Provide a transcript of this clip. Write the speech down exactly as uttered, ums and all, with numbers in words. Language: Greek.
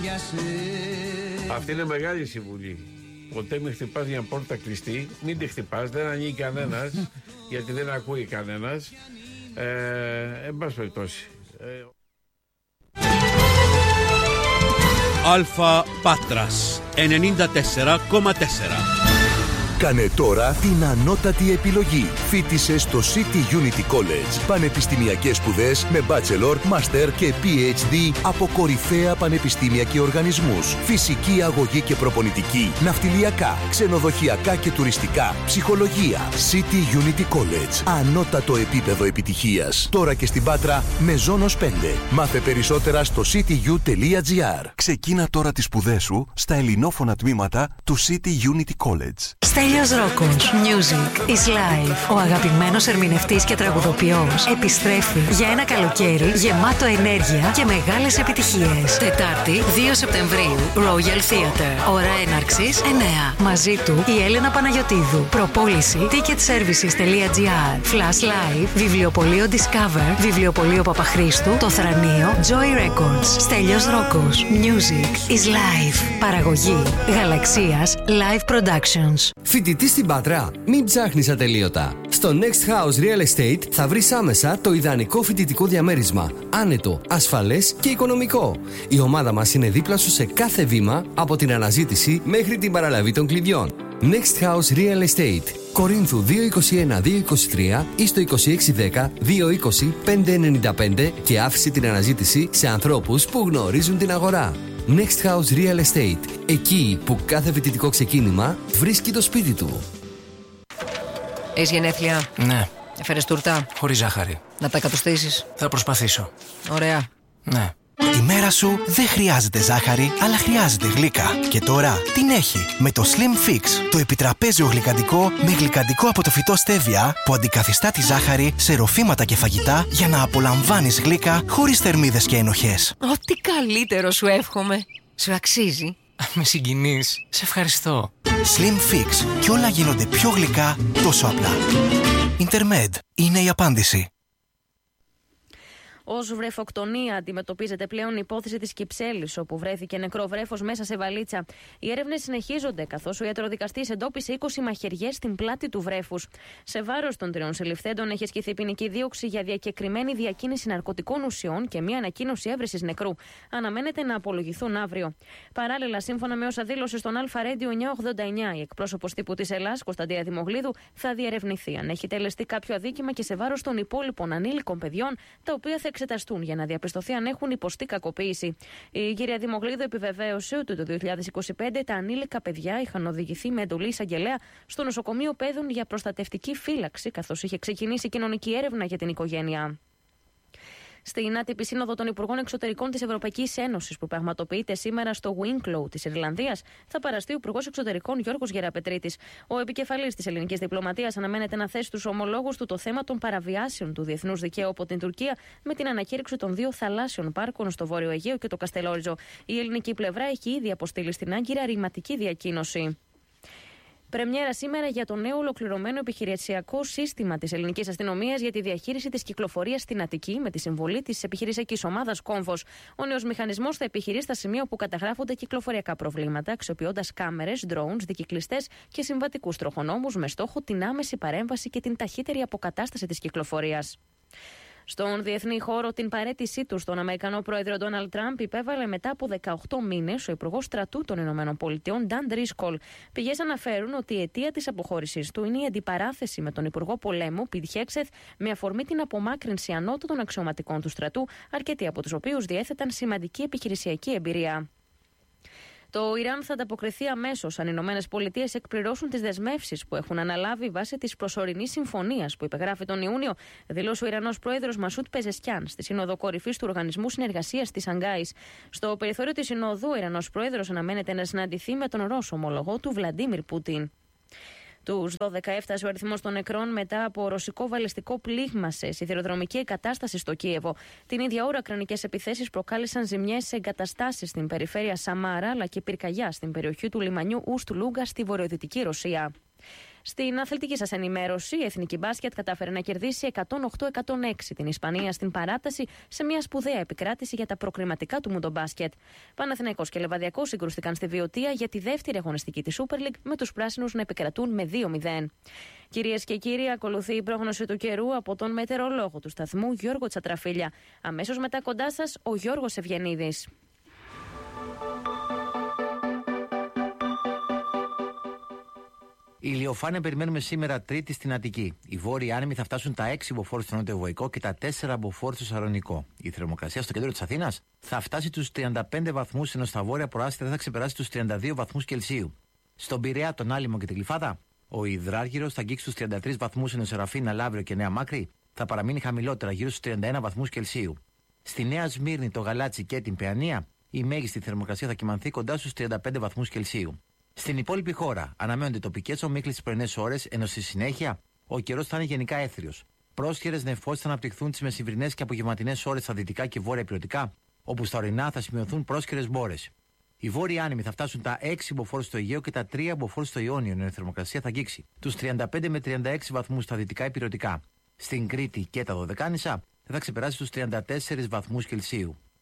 Αυτή είναι μεγάλη συμβουλή. Ποτέ μην χτυπάς μια πόρτα κλειστή. Μην τη χτυπάς, δεν ανοίγει κανένας. Γιατί δεν ακούει κανένας. ε, Εν πάση περιπτώσει. ε, Αλφα Πάτρας ενενήντα τέσσερα κόμμα τέσσερα. Κάνε τώρα την ανώτατη επιλογή. Φοίτησε στο City Unity College. Πανεπιστημιακές σπουδές με bachelor, master και πι έιτς ντι από κορυφαία πανεπιστήμια και οργανισμούς. Φυσική αγωγή και προπονητική, ναυτιλιακά, ξενοδοχειακά και τουριστικά, ψυχολογία. City Unity College. Ανώτατο επίπεδο επιτυχίας. Τώρα και στην Πάτρα με Ζώνος πέντε. Μάθε περισσότερα στο σι τι γιου τελεία τζι άρ. Ξεκίνα τώρα τις σπουδές σου στα ελληνόφωνα τμήματα του City Unity College. Στέλιος Ρόκος. Music is life. Ο αγαπημένος ερμηνευτής και τραγουδοποιός επιστρέφει για ένα καλοκαίρι γεμάτο ενέργεια και μεγάλες επιτυχίες. Τετάρτη, δύο Σεπτεμβρίου, Royal Theatre. Ώρα έναρξης εννιά. Μαζί του η Έλενα Παναγιωτίδου. Προπόληση ticketservices τελεία τζι άρ. Flash Live, βιβλιοπωλείο Discover, βιβλιοπωλείο Παπαχρήστου, το Θρανείο, Joy Records. Στέλιος Ρόκος. Music is life. Παραγωγή Γαλαξίας Live Productions. Φοιτητή στην Πάτρα, μην ψάχνεις ατελείωτα. Στο Next House Real Estate θα βρεις άμεσα το ιδανικό φοιτητικό διαμέρισμα. Άνετο, ασφαλές και οικονομικό. Η ομάδα μας είναι δίπλα σου σε κάθε βήμα, από την αναζήτηση μέχρι την παραλαβή των κλειδιών. Next House Real Estate. Κορίνθου δύο είκοσι ένα δύο είκοσι τρία ή στο είκοσι έξι δέκα δύο είκοσι πέντε ενενήντα πέντε και άφησε την αναζήτηση σε ανθρώπους που γνωρίζουν την αγορά. Next House Real Estate. Εκεί που κάθε φοιτητικό ξεκίνημα βρίσκει το σπίτι του. Έχεις γενέθλια? Ναι. Έφερες τούρτα? Χωρίς ζάχαρη. Να τα κατοστήσεις? Θα προσπαθήσω. Ωραία. Ναι. Η μέρα σου δεν χρειάζεται ζάχαρη, αλλά χρειάζεται γλύκα. Και τώρα την έχει με το Slim Fix, το επιτραπέζιο γλυκαντικό με γλυκαντικό από το φυτό stevia που αντικαθιστά τη ζάχαρη σε ροφήματα και φαγητά για να απολαμβάνεις γλύκα χωρίς θερμίδες και ενοχές. Ό,τι καλύτερο σου εύχομαι. Σου αξίζει. Με συγκινείς. Σε ευχαριστώ. Slim Fix. Και όλα γίνονται πιο γλυκά τόσο απλά. Intermed είναι η απάντηση. Ως βρεφοκτονία αντιμετωπίζεται πλέον η υπόθεση της Κυψέλης, όπου βρέθηκε νεκρό βρέφος μέσα σε βαλίτσα. Οι έρευνες συνεχίζονται, καθώς ο ιατροδικαστής εντόπισε είκοσι μαχαιριές στην πλάτη του βρέφους. Σε βάρος των τριών συλληφθέντων έχει ασκηθεί ποινική δίωξη για διακεκριμένη διακίνηση ναρκωτικών ουσιών και μία ανακοίνωση έβρεσης νεκρού. Αναμένεται να απολογηθούν αύριο. Παράλληλα, σύμφωνα με όσα δήλωσε στον Αλφα Radio εννιακόσια ογδόντα εννιά, η εκπρόσωπος τύπου της Ελλάς, Κωνσταντία Δημογλίδου, θα διερευνηθεί αν έχει τελεστεί κάποιο αδίκημα και σε βάρος των υπόλοιπων ανήλικων παιδιών, τα οποία θα εξεταστούν για να διαπιστωθεί αν έχουν υποστεί κακοποίηση. Η κυρία Δημογλίδου επιβεβαίωσε ότι το δύο χιλιάδες είκοσι πέντε τα ανήλικα παιδιά είχαν οδηγηθεί με εντολή εισαγγελέα στο νοσοκομείο Πέδων για προστατευτική φύλαξη, καθώς είχε ξεκινήσει κοινωνική έρευνα για την οικογένεια. Στην άτυπη σύνοδο των Υπουργών Εξωτερικών της Ευρωπαϊκής Ένωσης που πραγματοποιείται σήμερα στο Wicklow της Ιρλανδίας, θα παραστεί ο Υπουργός Εξωτερικών Γιώργος Γεραπετρίτης. Ο επικεφαλής της ελληνικής διπλωματίας αναμένεται να θέσει στους ομολόγους του το θέμα των παραβιάσεων του διεθνούς δικαίου από την Τουρκία με την ανακήρυξη των δύο θαλάσσιων πάρκων στο Βόρειο Αιγαίο και το Καστελόριζο. Η ελληνική πλευρά έχει ήδη αποστείλει στην Άγκυρα ρηματική διακοίνωση. Πρεμιέρα σήμερα για το νέο ολοκληρωμένο επιχειρησιακό σύστημα της ελληνικής αστυνομίας για τη διαχείριση της κυκλοφορίας στην Αττική με τη συμβολή της επιχειρησιακής ομάδας Κόμβος. Ο νέος μηχανισμός θα επιχειρεί στα σημεία όπου καταγράφονται κυκλοφοριακά προβλήματα, αξιοποιώντας κάμερες, drones, δικυκλιστές και συμβατικούς τροχονόμους με στόχο την άμεση παρέμβαση και την ταχύτερη αποκατάσταση της κυκλοφορίας. Στον διεθνή χώρο, την παραίτησή του στον Αμερικανό πρόεδρο Ντόναλντ Τραμπ υπέβαλε μετά από δεκαοκτώ μήνες ο υπουργός στρατού των Ηνωμένων Πολιτειών, Νταν Ντρίσκολ. Πηγές αναφέρουν ότι η αιτία της αποχώρησης του είναι η αντιπαράθεση με τον υπουργό πολέμου, Πιτ Χέξεθ, με αφορμή την απομάκρυνση ανώτατων αξιωματικών του στρατού, αρκετοί από τους οποίους διέθεταν σημαντική επιχειρησιακή εμπειρία. Το Ιράν θα ανταποκριθεί αμέσως αν οι Ηνωμένες Πολιτείες εκπληρώσουν τις δεσμεύσεις που έχουν αναλάβει βάσει της προσωρινής συμφωνίας που υπεγράφει τον Ιούνιο, δήλωσε ο Ιρανός πρόεδρος Μασούτ Πεζεσκιάν στη Σύνοδο Κορυφής του Οργανισμού Συνεργασίας της Σανγκάης. Στο περιθώριο της Συνόδου, ο Ιρανός πρόεδρος αναμένεται να συναντηθεί με τον Ρώσο ομολογό του Βλαντίμιρ Πούτιν. Τους δώδεκα έφτασε ο αριθμός των νεκρών μετά από ρωσικό βαλιστικό πλήγμα σε σιδηροδρομική εγκατάσταση στο Κίεβο. Την ίδια ώρα, ουκρανικές επιθέσεις προκάλεσαν ζημιές σε εγκαταστάσεις στην περιφέρεια Σαμάρα αλλά και πυρκαγιά στην περιοχή του λιμανιού Ουστ Λούγκα στη βορειοδυτική Ρωσία. Στην αθλητική σας ενημέρωση, η Εθνική Μπάσκετ κατάφερε να κερδίσει εκατόν οκτώ εκατόν έξι την Ισπανία στην παράταση σε μια σπουδαία επικράτηση για τα προκριματικά του Μουντομπάσκετ. Παναθηναϊκός και Λεβαδιακός συγκρούστηκαν στη Βιωτία για τη δεύτερη αγωνιστική της Super League, με τους πράσινους να επικρατούν με δύο μηδέν. Κυρίες και κύριοι, ακολουθεί η πρόγνωση του καιρού από τον μετεωρολόγο του σταθμού Γιώργο Τσατραφίλια. Αμέσως μετά κοντά σας ο Γιώργος Ευγενίδης. Ηλιοφάνεια περιμένουμε σήμερα Τρίτη στην Αττική. Οι βόρειοι άνεμοι θα φτάσουν τα έξι μποφόρ στο νότιο-βορραϊκό και τα τέσσερα μποφόρ στο Σαλονικό. Η θερμοκρασία στο κέντρο της Αθήνας θα φτάσει τους τριάντα πέντε βαθμούς, ενώ στα βόρεια προάστια δεν θα ξεπεράσει τους τριάντα δύο βαθμούς Κελσίου. Στον Πειραιά, τον Άλυμο και την Γλυφάδα, ο Υδράργυρος θα αγγίξει τους τριάντα τρεις βαθμούς, ενώ Σεραφίνα, Λαύριο και Νέα Μάκρη θα παραμείνει χαμηλότερα, γύρω στους τριάντα ένα βαθμούς Κελσίου. Στη Νέα Σμύρνη, το Γαλάτσι και την Παιανία, η μέγιστη θερμοκρασία θα κυμανθεί κοντά στους τριάντα πέντε βαθμούς Κελσίου. Στην υπόλοιπη χώρα αναμένονται τοπικές ομίχλες τις πρωινές ώρες, ενώ στη συνέχεια ο καιρός θα είναι γενικά έθριος. Πρόσχερες νεφώσεις θα αναπτυχθούν τις μεσημβρινές και απογευματινές ώρες στα δυτικά και βόρεια υπηρετικά, όπου στα ορεινά θα σημειωθούν πρόσχερες μπόρες. Οι βόρειοι άνεμοι θα φτάσουν τα έξι μποφόρ στο Αιγαίο και τα τρία μποφόρ στο Ιόνιο, ενώ η θερμοκρασία θα αγγίξει τους τριάντα πέντε με τριάντα έξι βαθμούς στα δυτικά υπηρετικά. Στην Κρήτη και τα Δωδεκάνησα θα ξεπεράσει τους τριάντα τέσσερις βαθμούς Κελσίου.